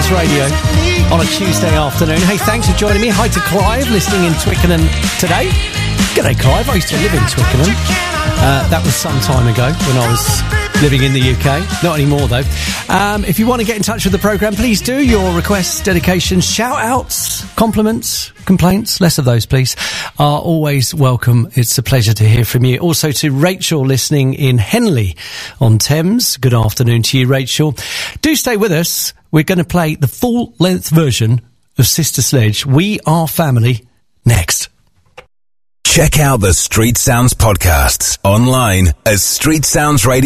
Sounds Radio on a Tuesday afternoon. Hey, thanks for joining me. Hi to Clive, listening in Twickenham today. G'day, Clive. I used to live in Twickenham. That was some time ago when I was living in the UK. Not anymore, though. If you want to get in touch with the programme, please do. Your requests, dedications, shout-outs, compliments, complaints, less of those, please, are always welcome. It's a pleasure to hear from you. Also to Rachel, listening in Henley on Thames. Good afternoon to you, Rachel. Do stay with us. We're going to play the full-length version of Sister Sledge, We Are Family, next. Check out the Street Sounds podcasts online at streetsoundsradio.com.